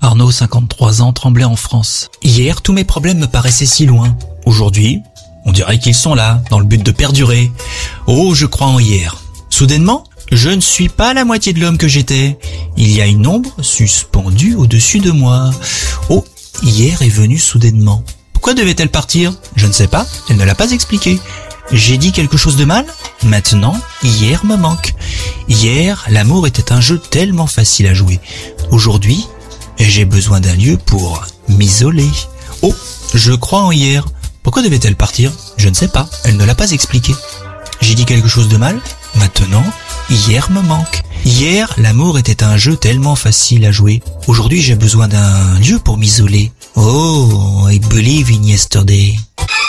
Arnaud, 53 ans, Tremblay en France. Hier, tous mes problèmes me paraissaient si loin. Aujourd'hui, on dirait qu'ils sont là, dans le but de perdurer. Oh, je crois en hier. Soudainement, je ne suis pas la moitié de l'homme que j'étais. Il y a une ombre suspendue au-dessus de moi. Oh, hier est venue soudainement. Pourquoi devait-elle partir? Je ne sais pas, elle ne l'a pas expliqué. J'ai dit quelque chose de mal? Maintenant, hier me manque. Hier, l'amour était un jeu tellement facile à jouer. Aujourd'hui, j'ai besoin d'un lieu pour m'isoler. Oh, je crois en hier. Pourquoi devait-elle partir? Je ne sais pas, elle ne l'a pas expliqué. J'ai dit quelque chose de mal? Maintenant, hier me manque. Hier, l'amour était un jeu tellement facile à jouer. Aujourd'hui, j'ai besoin d'un lieu pour m'isoler. Oh, I believe in yesterday.